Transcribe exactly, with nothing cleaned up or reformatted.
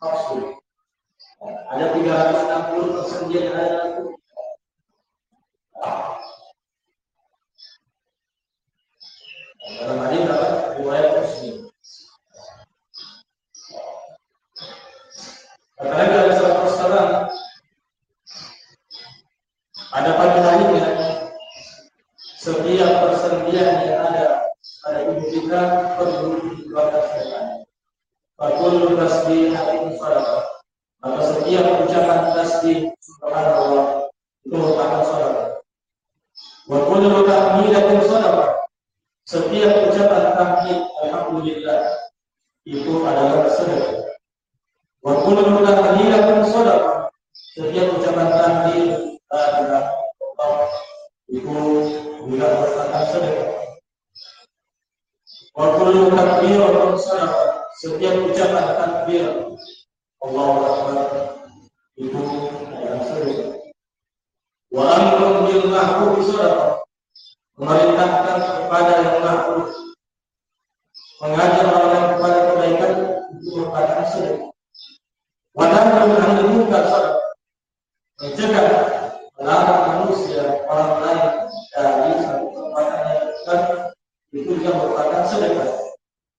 maksud. Ada tiga ratus enam puluh persendian yang ada itu. Dalam hadis dapat riwayat Muslim. Karena ada salah persoalan. Ada pada hadisnya setiap persendian yang ada pada tubuh kita perlu dikeluarkan setan. Fakul tasbih hatim sadaqah. Maka setiap ucapan tasbih subhanallah itu merupakan sedekah. Wa kullu tahmidatin sadaqah. Setiap ucapan tahmid alhamdulillah itu adalah sedekah. Wa kullu tahlilatin sadaqah. Setiap ucapan tahmid adalah itu juga merupakan sedekah. Wa kullu takbiratin sadaqah. Setiap ucapan takbir Allahu Akbar itu adalah sedekah. Wa amrun bil ma'ruf sadaqah. Memerintahkan kepada yang ma'ruf, mengajar orang kepada kebaikan itu merupakan sedekah. Wa nahyun 'anil munkar sadaqah.